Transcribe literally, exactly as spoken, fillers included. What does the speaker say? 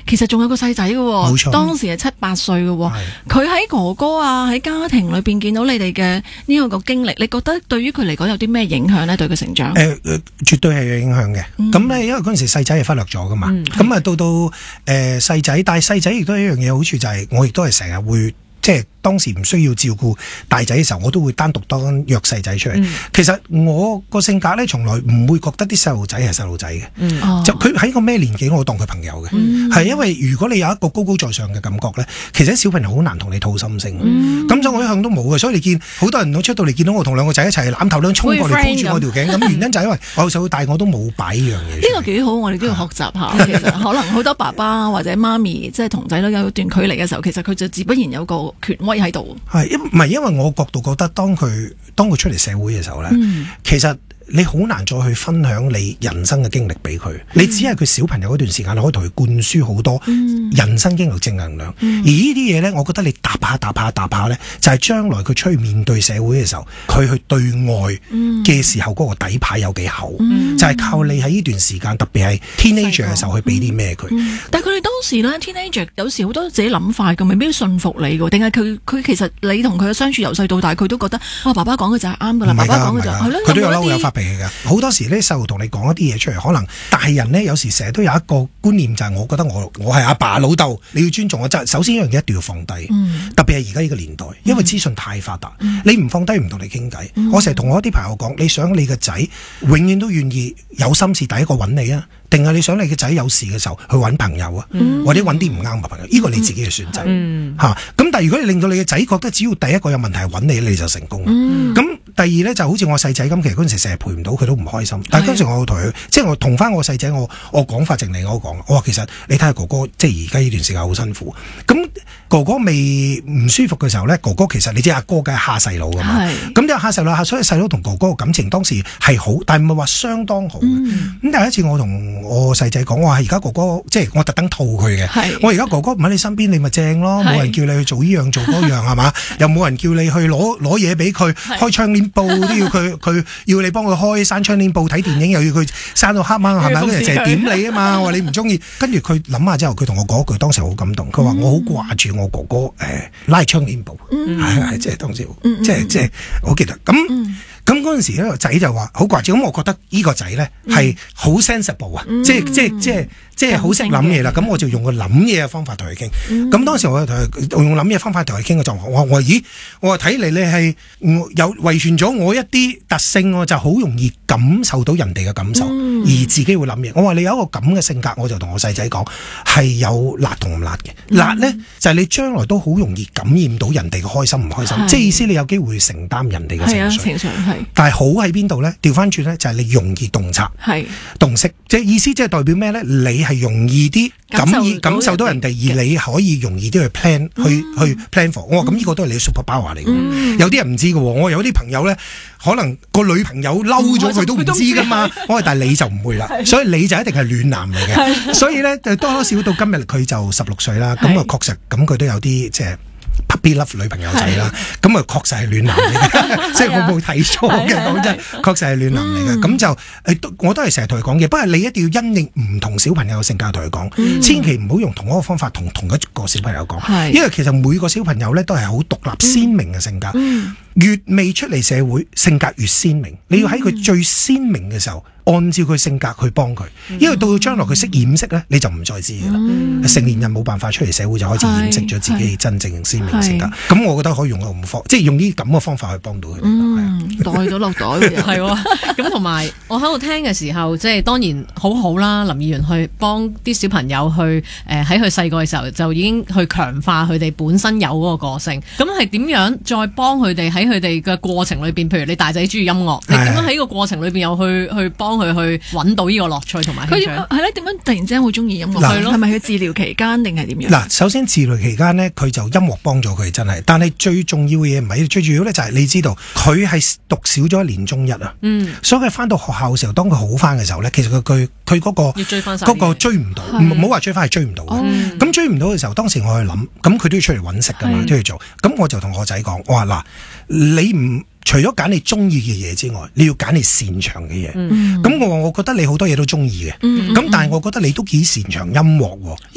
其實仲有個細仔嘅， 冇錯， 當時係七八歲嘅，佢喺哥哥啊喺家庭裏邊見到你哋嘅呢個個經歷，你覺得對於佢嚟講有啲咩影響呢？對佢成長？ 誒、呃，絕對係有影響嘅。咁咧、嗯，因為嗰陣時細仔係忽略咗噶嘛，咁啊、嗯、到到誒細仔，但係細仔亦都有一樣嘢好處就係、是，我亦都係成日會即係。當時唔需要照顧大仔嘅時候，我都會單獨當約細仔出嚟。嗯、其實我個性格咧，從來唔會覺得啲細路仔係細路仔嘅。嗯、就佢喺個咩年紀，我當佢朋友嘅。係、嗯、因為如果你有一個高高在上嘅感覺咧，其實小朋友好難同你吐心聲。咁、嗯、所以我一向都冇嘅。所以你見好多人都出到嚟見到我同兩個仔一齊攬頭兩衝過嚟箍住我條頸。咁原因就係因為我由細到大我都冇擺呢樣嘢。呢個幾好，我哋都要學習下。其實可能好多爸爸或者媽咪即係同仔女有一段距離嘅時候，其實佢就自不然有個權威喺度。 唔係，因為我角度覺得當佢當佢出嚟社會嘅時候咧，嗯、其實你好難再去分享你人生嘅經歷俾佢。嗯、你只係佢小朋友嗰段時間，你可以同佢灌輸好多人生經歷正能量。嗯、而呢啲嘢咧，我覺得你搭下搭下搭下咧，就係、是、將來佢出去面對社會嘅時候，佢去對外嘅時候嗰個底牌有幾厚，嗯、就係靠你喺呢段時間，特別係 teenager 嘅時候去俾啲咩佢。 嗯嗯、但係佢哋當時咧 teenager 有時好多自己諗法嘅，未必信服你嘅，定係佢佢其實你同佢嘅相處由細到大，佢都覺得啊爸爸講嘅就係啱噶啦，爸爸講嘅就係咯， 佢都有嬲有發脾氣嘅。好多時呢細路同你講一啲嘢出嚟，可能大人呢有時成日都有一個觀念，就係我覺得我我係阿爸老豆，你要尊重我。就首先一樣嘢一定要放低，嗯、特別係而家呢個年代，因為資訊太發達，嗯、你唔放低唔同你傾偈。嗯、我成日同我啲朋友講，你想你個仔永遠都願意有心事第一個揾你啊？定係你想你嘅仔有事嘅時候去揾朋友啊，嗯、或者揾啲唔啱嘅朋友？呢個你自己嘅選擇嚇。咁、嗯啊、但係如果你令到你嘅仔覺得只要第一個有問題係揾你，你就成功。咁、嗯、第二咧就好似我細仔咁，其實嗰陣時成日陪唔到佢都唔開心。但係嗰陣時我同佢，即係我同翻我細仔，我我講法正嚟我講，我話其實你睇下哥哥，即係而家呢段時間好辛苦。咁哥哥未唔舒服嘅時候咧，哥哥其實你知阿哥梗係蝦細佬噶嘛。咁就蝦細佬，所以細佬同哥哥嘅感情當時係好，但係唔係話相當好嘅。咁、嗯、第一次我同我細仔講，我話而家哥哥即係我特登套佢嘅。是我而家哥哥唔喺你身邊，你咪正咯，冇是人叫你去做呢樣做嗰樣係嘛？又冇人叫你去攞攞嘢俾佢，是開窗簾布都要佢佢要你幫佢開閂窗簾布睇電影，又要佢閂到黑掹係咪？跟住成日點你啊嘛！我話你唔中意，跟住佢諗下之後，佢同我講一句，當時好感動。佢話我好掛住我哥哥誒、呃、拉窗簾布，係係即係當時，即係即係我記得咁。咁嗰陣時咧，個仔就話好掛住，咁我覺得呢個仔咧係好 sensible 啊，即係即係即係即係好識諗嘢啦。咁我就用個諗嘢嘅方法同佢傾。咁、嗯、當時我同佢用諗嘢方法同佢傾嘅狀況，我我咦，我話睇嚟你係有遺傳咗我一啲特性，我就好容易感受到人哋嘅感受，嗯、而自己會諗嘢。我話你有一個咁嘅性格，我就同我細仔講係有辣同唔辣嘅。嗯、辣咧就係、是、你將來都好容易感染到人哋嘅開心唔開心，是即係意思你有機會承擔人哋嘅情緒。情緒係。但係好喺邊度咧？調翻轉咧，就係你容易洞察，係洞悉，即係意思即係代表咩咧？你係容易啲感感，感受到人哋，而你可以容易啲去 plan，、嗯、去去 plan for。我話咁呢個都係你嘅 super power 嚟嘅。嗯、有啲人唔知嘅，我有啲朋友咧，可能個女朋友嬲咗佢都唔知噶嘛。我話但係你就唔會啦，所以你就一定係暖男嚟嘅。所以咧，就多多少少到今日佢就十六歲啦。咁啊，確實咁佢都有啲即係。Puppy love 女朋友仔啦，咁啊確實係暖男嚟嘅，即係我冇睇錯嘅，講真，確實係暖男嚟嘅。咁就誒，我都係成日同佢講嘢，不過你一定要因應唔同小朋友嘅性格同佢講，嗯、千祈唔好用同一個方法同同一個小朋友講，是因為其實每個小朋友咧都係好獨立鮮明嘅性格，嗯、越未出嚟社會，性格越鮮明。你要喺佢最鮮明嘅時候，按照佢性格去幫佢，因為到將來佢識掩飾咧，你就唔再知噶啦。嗯、成年人冇辦法出嚟社會就開始掩飾咗自己真正鮮明性格。咁我覺得可以用咁方，即係用啲咁嘅方法去幫到佢哋。 嗯，袋咗落袋嘅係喎。咁同埋我喺度聽嘅時候，即係當然好好啦。林議員去幫啲小朋友去誒喺佢細個嘅時候就已經去強化佢哋本身有嗰個個性。咁係點樣再幫佢哋喺佢哋嘅過程裏邊？譬如你大仔中意音樂，你點樣喺個過程裏邊又去去幫佢去揾到呢個樂趣同埋興趣？ 係咧，點樣突然之間會中意音樂？係咯，係咪佢治療期間定係點樣？ 嗱，首先治療期間呢，佢就音樂幫咗佢真係，但係最重要嘅嘢唔係，最重要咧就係你知道佢係讀少咗一年中一啊，嗯，所以佢翻到學校嘅時候，當佢好翻嘅時候咧，其實佢佢佢嗰個要追翻嗰個追唔到，唔好話追翻係追唔到，咁追唔到嘅時候，當時我去諗，咁佢都要出嚟揾食噶嘛，都要做，咁我就同我仔講，我話嗱，你唔除咗揀你中意嘅嘢之外，你要揀你擅長嘅嘢。咁、嗯、我話我覺得你好多嘢都中意嘅。咁、嗯、但係我覺得你都幾擅長音樂喎。